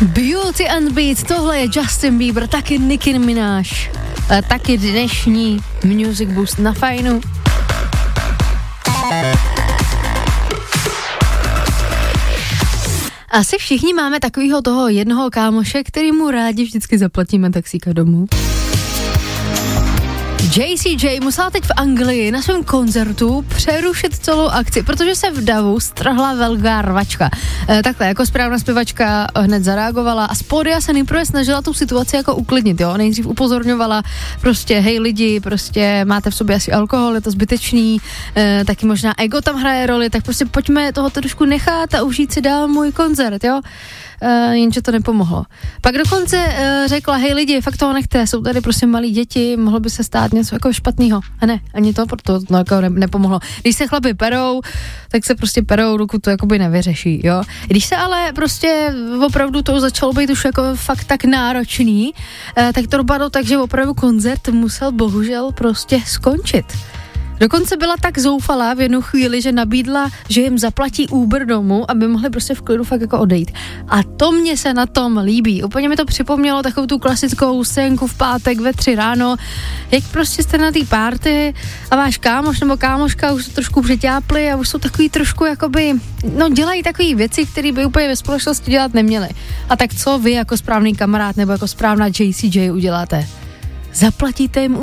Beauty and Beat, tohle je Justin Bieber, taky Nicki Minaj, taky dnešní Music Boost na Fajnu. Asi všichni máme takovýho toho jednoho kámoše, kterýmu rádi vždycky zaplatíme taxíka domů. JCJ musela teď v Anglii na svém koncertu přerušit celou akci, protože se v davu strhla velká rvačka. Takhle, jako správná zpěvačka hned zareagovala a z pódia se nejprve snažila tu situaci jako uklidnit, jo. Nejdřív upozorňovala prostě, hej lidi, prostě máte v sobě asi alkohol, je to zbytečný, taky možná ego tam hraje roli, tak prostě pojďme toho trošku nechat a užít si dál můj koncert, jo. Jenže to nepomohlo. Pak dokonce řekla, hej lidi, fakt toho nechte, jsou tady prostě malí děti, mohlo by se stát něco jako špatného. A ne, ani to, proto no, jako nepomohlo. Když se chlapi perou, tak se prostě perou, dokud to jakoby nevyřeší, jo. Když se ale prostě opravdu to začalo být už jako fakt tak náročný, tak to dopadlo tak, že opravdu koncert musel bohužel prostě skončit. Dokonce byla tak zoufalá v jednu chvíli, že nabídla, že jim zaplatí Uber domů, aby mohli prostě v klidu fakt jako odejít. A to mě se na tom líbí. Úplně mi to připomnělo takovou tu klasickou scénku v pátek ve 3 ráno, jak prostě jste na té party a váš kámoš nebo kámoška už se trošku přeťápli a už jsou takový trošku jakoby, no dělají takové věci, které by úplně ve společnosti dělat neměli. A tak co vy jako správný kamarád nebo jako správná JCJ uděláte? Zaplatíte jim